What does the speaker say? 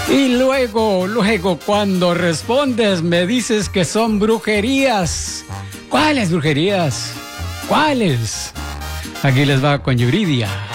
Y luego, cuando respondes, me dices que son brujerías. ¿Cuáles brujerías? ¿Cuáles? Aquí les va con Yuridia.